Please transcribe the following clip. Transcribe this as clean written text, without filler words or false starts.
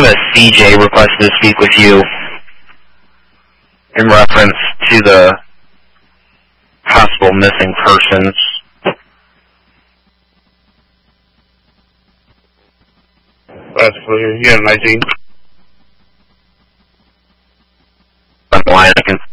a CJ requested to speak with you in reference to the possible missing persons. That's clear. You have 19. On the line, I can